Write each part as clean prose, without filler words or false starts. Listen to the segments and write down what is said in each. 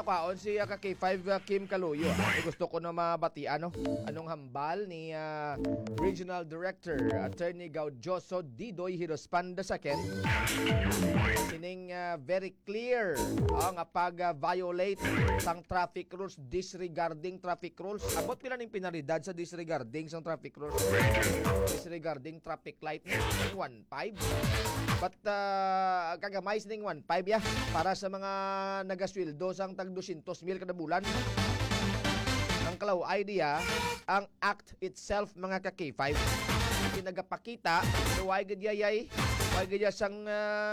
nakaon si K5 Kim Kaluyo. Gusto ko na mabati anong hambal ni Regional Director Attorney Gaudioso Didoy Hirospan II. Sining very clear ang pag-violate sang traffic rules, disregarding traffic rules. Abot pila ning penalidad sa disregarding sang traffic rules. Disregarding traffic light 1.5. But kagamay sining 1.5 para sa mga nagasweldo sang tag 200,000 kada bulan. Ang kalaw idea, ang act itself mga ka-K5 pinagapakita why gadya sang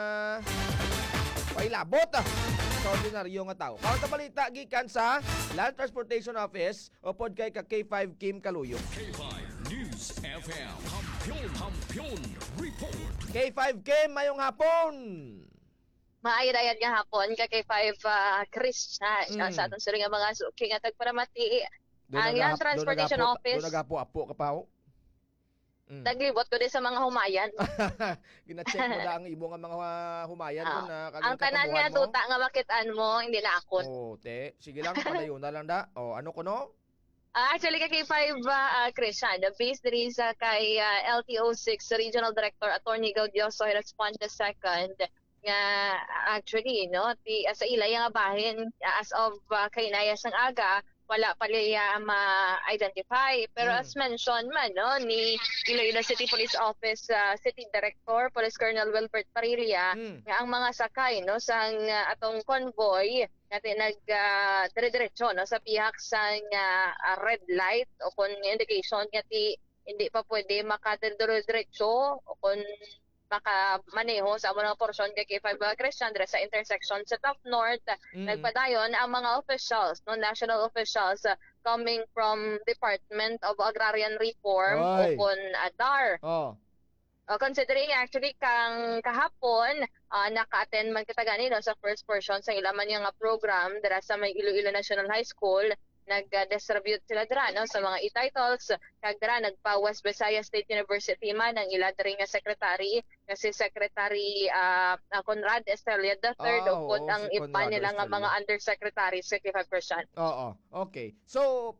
why labot sa ordinaryo nga tao. Para ta balita gikan sa Land Transportation Office o pod kay ka-K5 Kim Kaluyo. K5 News FM Hampion Report. K5 Kim, mayong hapon. Maayrayan nga hapon kay 5 Chris sa atong suri nga mga suki nga tagparamati ang Land Transportation Office. Doon nagapo-apo ka pa ho. Naglibot ko din sa mga humayan. Gina-check mo na ang imo nga mga humayan ko na ang tanan nga tuta nga makitaan mo hindi na akon. Oh, te. Sige lang, padayon na lang da. Oh, ano ko no? Actually kay 5 Chris the based rin sa kay LTO6 Regional Director Attorney Gaudioso Hirospan II nga actually sa ilay nga bahin as of kainaya sang aga wala pala ma-identify pero as mentioned man ni Iloilo City Police Office City Director Police Colonel Wilbert Parilla nga ang mga sakay sang atong convoy natin dire-diretso sa pihak sang red light o kung indication nga hindi pa pwede makadire-diretso o kung makamaneho sa mga porsyon kay K5 Christian sa intersection sa Top North. Nagpadayon ang mga officials, national officials coming from Department of Agrarian Reform o kung DAR. Considering actually kang kahapon naka-attend man kita gani sa first portion sa ilaman nga program dira sa may Iloilo National High School. Nag-distribute sila dira sa mga e-titles kag dira nagpa West Visayas State University man ang ila diri nga secretary kasi Secretary Conrad Estrella III o ang si iba nila nga mga undersecretaries sa K5%. Okay. So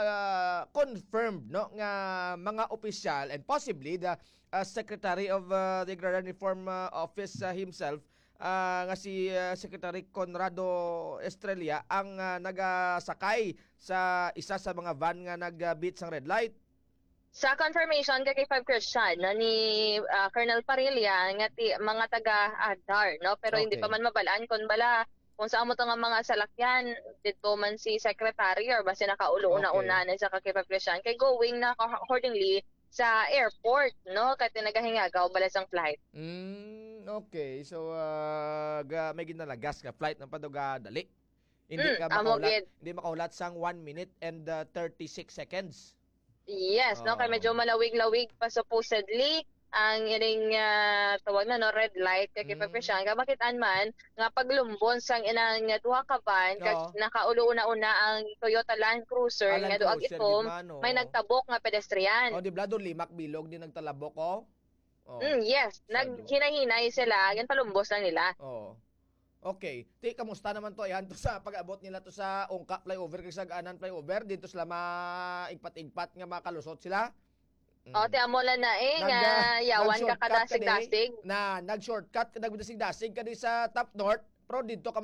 confirmed nga mga opisyal and possibly the Secretary of the Agrarian Reform Office himself nga si Secretary Conrado Estrella ang nagasakay sa isa sa mga van nga nag-beat sang red light. Sa confirmation kay 5 Christian ni Colonel Parilla nga mga taga-DAR pero hindi pa man mabalaan kung saan mo to nga mga salakyan dito man si Secretary or basta nakaulo una-una na sa kay 5 Christian kay going na accordingly sa airport kay nagahingagaw balas ang flight. Okay. So may ginalagas nga flight ng paduga dali. Hindi makaulat sang 1 minute and 36 seconds. Yes, kay medyo malawig-lawig pa supposedly ang ining tawag na red light kay Papresyan ka makitaan man nga paglumbon sang inang duha ka van kag nakaulo una-una ang Toyota Land Cruiser nga duag itom may nagtabok nga pedestrian. Di blado limak bilog din nagtalabok yes, naghinahinay sila, yan palumbos lang nila. Okay. Kamusta naman to? Ayan to sa pag-abot nila to sa Ungka flyover kag Saganan flyover dito sila maigpat-igpat nga makalusot sila. Amo lang na nga yawan ka kadasig-dasig. Nag-shortcut ka nagdasig-dasig ka sa Top North pero dito ka